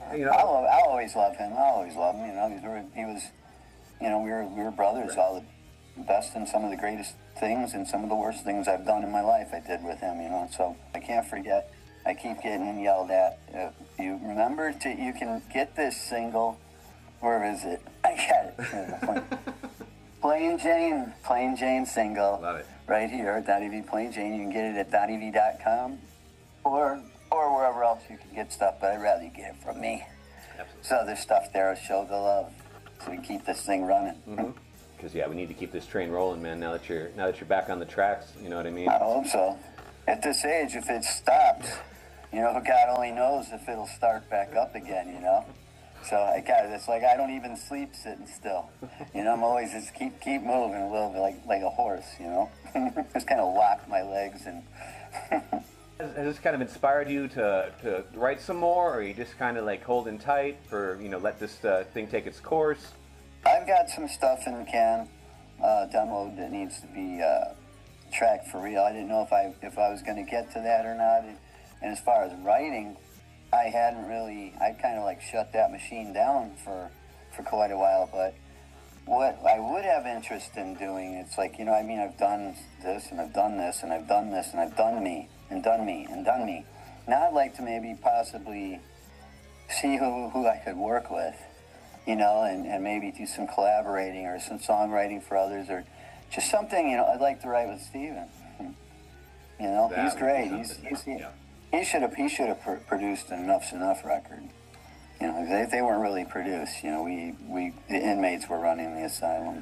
You know, I'll always love him. I'll always love him. You know, he was, you know, we were brothers. Right. All the best and some of the greatest things and some of the worst things I've done in my life I did with him. You know, so I can't forget. I keep getting yelled at. You remember you can get this single. Where is it? I got it. Plain Jane single. Love it. Right here at .ev, Plain Jane. You can get it at .ev.com or wherever else you can get stuff, but I'd rather you get it from me. Absolutely. So there's stuff there to show the love, so we keep this thing running. Because yeah, we need to keep this train rolling, man. Now that you're back on the tracks, you know what I mean? I hope so. At this age, if it stops, you know, God only knows if it'll start back up again, you know? So it's like I don't even sleep sitting still. You know, I'm always just keep moving a little bit like a horse, you know? Just kind of lock my legs and... Has this kind of inspired you to write some more, or are you just kind of like holding tight for, you know, let this thing take its course? I've got some stuff in the can, demoed that needs to be tracked for real. I didn't know if I was going to get to that or not. And as far as writing, I kind of like shut that machine down for quite a while. But what I would have interest in doing, it's like, you know, I mean, I've done this and I've done this and I've done this and I've done me and done me and done me. Now I'd like to maybe possibly see who I could work with, you know, and maybe do some collaborating or some songwriting for others, or just something, you know. I'd like to write with Steven. You know, he's great. He should have produced an Enough's Enough record. You know, they weren't really produced. You know, the inmates were running the asylum.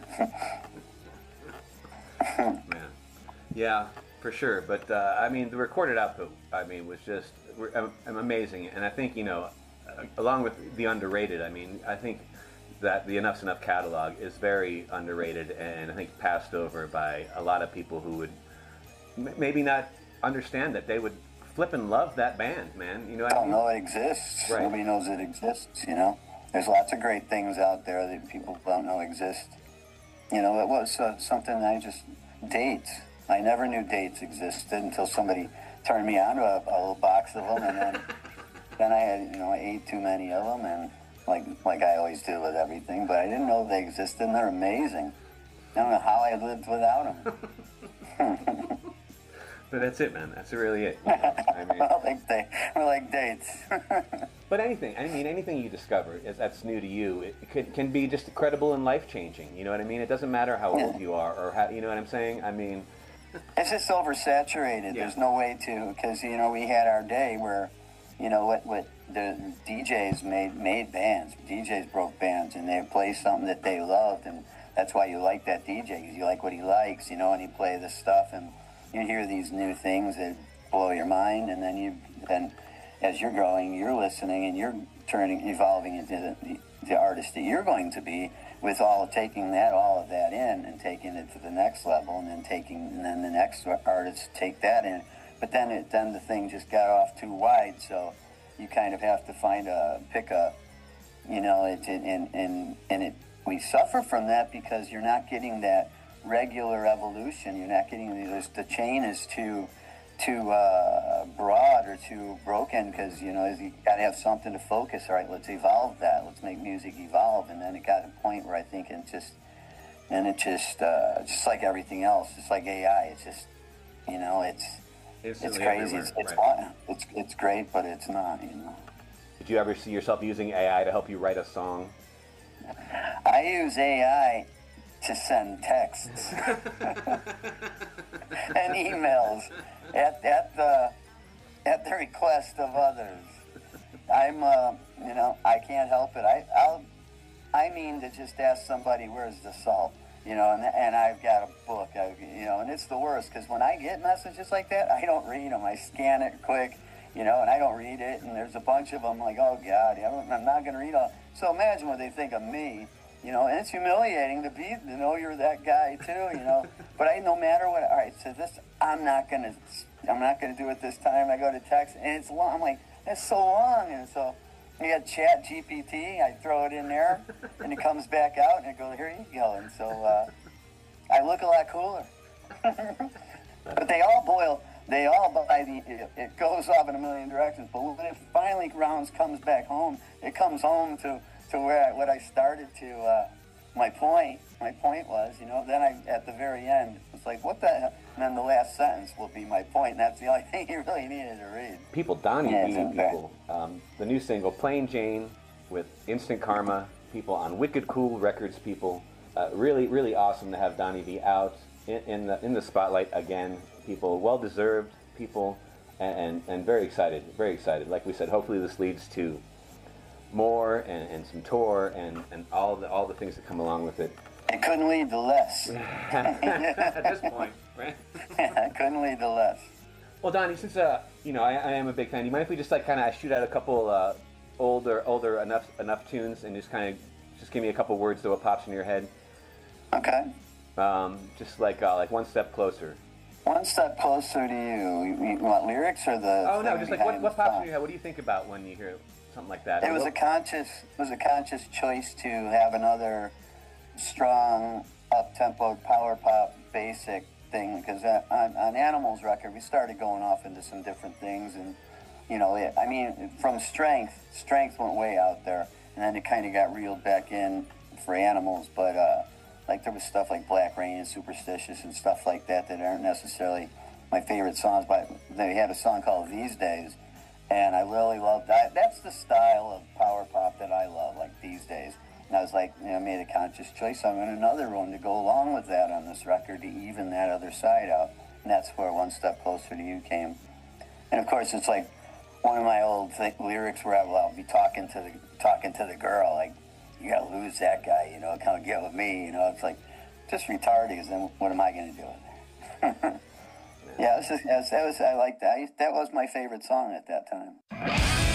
Man, yeah, for sure. But I mean, the recorded output, I mean, was just amazing. And I think, you know, along with the underrated, I mean, I think that the Enough's Enough catalog is very underrated, and I think passed over by a lot of people who would maybe not understand that they would flip and love that band, man. You know, don't know it exists. Right. Nobody knows it exists. You know, there's lots of great things out there that people don't know exist. You know, it was something dates. I never knew dates existed until somebody turned me on to a little box of them, and then I had, you know, I ate too many of them, and like I always do with everything. But I didn't know they existed, and they're amazing. I don't know how I lived without them. But that's it, man. That's really it. You know? I mean, we're like dates. But anything you discover that's new to you, it can be just incredible and life-changing. You know what I mean? It doesn't matter how old you are or how, you know what I'm saying? I mean... It's just oversaturated. Yeah. There's no way to, because, you know, we had our day where, you know, what the DJs made bands. DJs broke bands, and they play something that they loved, and that's why you like that DJ, because you like what he likes, you know, and he play this stuff, and you hear these new things that blow your mind, and then as you're growing, you're listening, and you're evolving into the artist that you're going to be, with all of that in, and taking it to the next level, and then the next artist take that in. But then the thing just got off too wide, so you kind of have to pick a, you know, we suffer from that because you're not getting that regular evolution. You're not getting the chain is too broad or too broken, because, you know, you got to have something to focus. All right, let's evolve that. Let's make music evolve. And then it got to a point where I think just like everything else, it's like AI. It's just, you know, it's crazy. It's great, but it's not, you know. Did you ever see yourself using AI to help you write a song? I use AI to send texts and emails at the request of others. I'm, you know, I can't help it. I mean to just ask somebody, where's the salt? You know, and I've got a book, you know, and it's the worst, because when I get messages like that, I don't read them. I scan it quick, you know, and I don't read it, and there's a bunch of them, like, oh, God, I'm not going to read all. So imagine what they think of me, you know, and it's humiliating to know you're that guy, too, you know. But no matter what, all right, so this, I'm not going to do it this time. I go to text, and it's long. I'm like, that's so long, and so... You got Chat GPT, I throw it in there, and it comes back out, and it goes, here you go. And so I look a lot cooler. But it goes off in a million directions. But when it finally think Rounds comes back home. It comes home to where what I started to. My point was, then at the very end, it's like, what the hell? And then the last sentence will be my point, and that's the only thing you really needed to read. People, Donnie V, people. The new single, Plain Jane, with Instant Karma, people on Wicked Cool Records, people. Really, really awesome to have Donnie V out in the spotlight again, people. Well-deserved, people, and very excited, very excited. Like we said, hopefully this leads to more and some tour and all the things that come along with it. It couldn't lead to less. At this point, right? It couldn't lead to less. Well, Donnie, since I am a big fan, do you mind if we just kind of shoot out a couple older enough tunes and just give me a couple words to what pops in your head? Okay. Just like One Step Closer. One Step Closer to You. You want lyrics or the? Oh no, just like what pops in your head. What do you think about when you hear something like that? It was a conscious choice to have another strong, up-tempo power pop basic thing, because on Animals record we started going off into some different things, and from Strength went way out there, and then it kind of got reeled back in for Animals, but there was stuff like Black Rain and Superstitious and stuff like that aren't necessarily my favorite songs, but they had a song called These Days, and I really loved that. That's the style of power pop that I love, like These Days. And I was like, made a conscious choice. I'm in another one to go along with that on this record to even that other side out. And that's where One Step Closer to You came. And of course, it's like one of my old lyrics where I'll be talking to the girl, like, you gotta lose that guy, come get with me, It's like just retarded. Because then what am I gonna do with it? Yeah, I like that. That was my favorite song at that time.